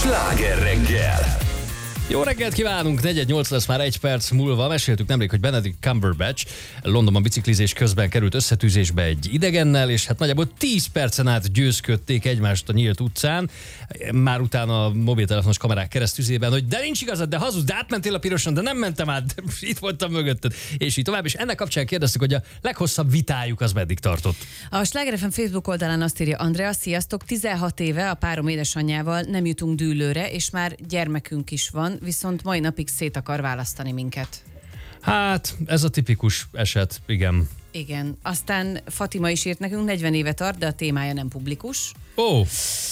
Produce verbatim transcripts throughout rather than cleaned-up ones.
Sláger reggel! Jó reggelt kívánunk, negyven nyolc lesz már egy perc múlva. Meséltük nemrég, hogy Benedict Cumberbatch Londonban biciklizés közben került összetűzésbe egy idegennel, és hát nagyjából tíz percen át győzködték egymást a nyílt utcán. Már utána a mobiltelefonos kamerák keresztüzében, hogy de nincs igazad, de hazudsz, de átmentél a piroson, de nem mentem át, de itt voltam mögötted, és így tovább. És ennek kapcsán kérdeztük, hogy a leghosszabb vitájuk az meddig tartott. A Sláger ef em Facebook oldalán azt írja Andrea: sziasztok, tizenhat éve a párom édesanyjával nem jutunk dűlőre, és már gyermekünk is van, viszont mai napig szét akar választani minket. Hát, ez a tipikus eset, igen. Igen. Aztán Fatima is írt nekünk, negyven éve tart, de a témája nem publikus. Ó! Oh.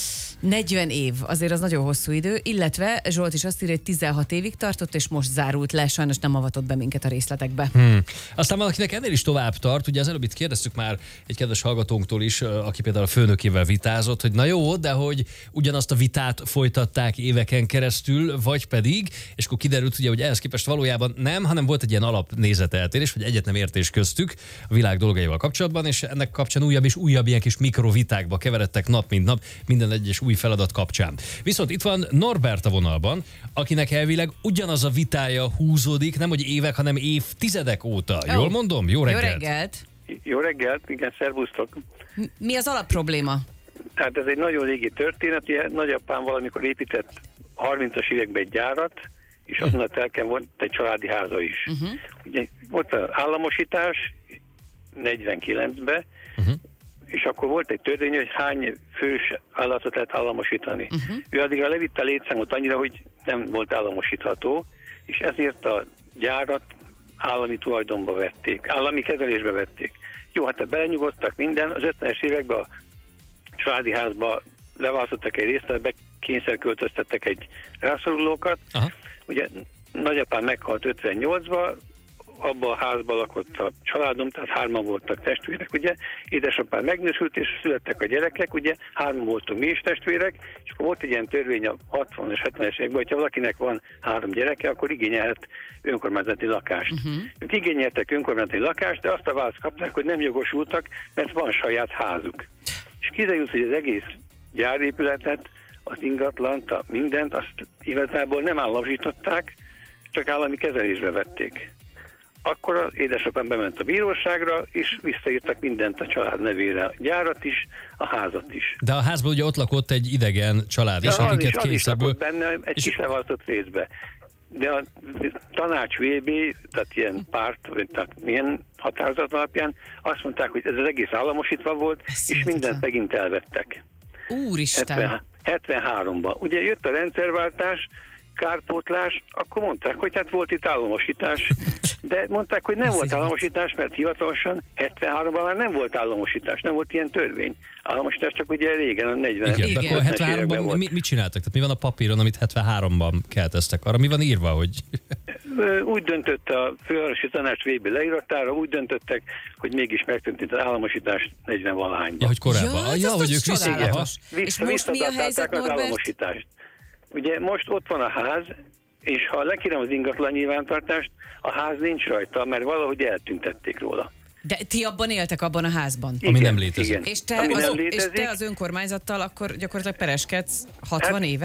negyven év, azért az nagyon hosszú idő, illetve Zsolt is azt írja, hogy tizenhat évig tartott, és most zárult le, sajnos nem avatott be minket a részletekbe. Hmm. Aztán valakinek ennél is tovább tart, ugye az előbb itt kérdeztük már egy kedves hallgatónktól is, aki például a főnökével vitázott, hogy na jó, de hogy ugyanazt a vitát folytatták éveken keresztül, vagy pedig, és akkor kiderült ugye, hogy ehhez képest valójában nem, hanem volt egy ilyen alapnézeteltérés, vagy egyet nem értés köztük a világ dolgaival kapcsolatban, és ennek kapcsán újabb és újabb ilyen kis mikrovitákba keveredtek nap mint nap, minden egyes új feladat kapcsán. Viszont itt van Norbert a vonalban, akinek elvileg ugyanaz a vitája húzódik, nem hogy évek, hanem évtizedek óta. Oh. Jól mondom? Jó reggelt! Jó reggelt! Jó reggelt, igen, szervusztok. Mi az alapprobléma? Tehát ez egy nagyon régi történet, ugye nagyapám valamikor épített harmincas években egy gyárat, és azon a telken volt egy családi háza is. Uh-huh. Ugye volt az államosítás negyvenkilencben, uh-huh. és akkor volt egy törvény, hogy hány fős állatot lehet államosítani. Uh-huh. Ő addigra levitte a létszámot annyira, hogy nem volt államosítható, és ezért a gyárat állami tulajdonba vették, állami kezelésbe vették. Jó, hát belenyugodtak minden, az ötvenes években a családi házba leválasztottak egy részt, be kényszerköltöztettek egy rászorulókat. Aha. Ugye nagyapám meghalt ötvennyolcban, abban a házban lakott a családom, tehát hárman voltak testvérek, ugye, édesapám megnősült, és születtek a gyerekek, ugye, hárman voltunk mi is testvérek, és akkor volt egy ilyen törvény a hatvanas, hetvenes években, hogyha valakinek van három gyereke, akkor igényelhet önkormányzati lakást. Uh-huh. Ők igényeltek önkormányzati lakást, de azt a választ kapták, hogy nem jogosultak, mert van saját házuk. És kiderült, hogy az egész gyárépületet, az ingatlant, a mindent, azt igazából nem államosították, csak állami kezelésbe vették. Akkor az édesapám bement a bíróságra, és visszaírtak mindent a család nevére, a gyárat is, a házat is. De a házban ugye ott lakott egy idegen család is, ja, akiket az is kényszerből... benne egy és... kis leválasztott részbe. De a tanács vé bé, tehát ilyen párt, tehát ilyen határozat alapján azt mondták, hogy ez az egész államosítva volt, ez és mindent megint elvettek. Úristen! hetvenháromban. Ugye jött a rendszerváltás, kárpótlás, akkor mondták, hogy hát volt itt államosítás, de mondták, hogy nem volt államosítás, mert hivatalosan hetvenháromban már nem volt államosítás, nem volt ilyen törvény. Államosítás csak ugye régen, a negyvenes. Igen, de akkor hetvenháromban mi, mit csináltak? Tehát mi van a papíron, amit hetvenháromban kelteztek? Arra mi van írva, hogy... Úgy döntött a fővárosi tanács vé bé leíratára, úgy döntöttek, hogy mégis megtörtént az államosítás negyven-valahányban. Ja, hogy korábban. Ja, ja, hogy ők vissza... És most mi a helyzet, az Norbert? államosítást. Ugye most ott van a ház, és ha lekérem az ingatlan nyilvántartást, a ház nincs rajta, mert valahogy eltüntették róla. De ti abban éltek, abban a házban? Igen, ami nem létezik. Igen. És, te az, és te az önkormányzattal akkor gyakorlatilag pereskedsz hatvan hát, éve?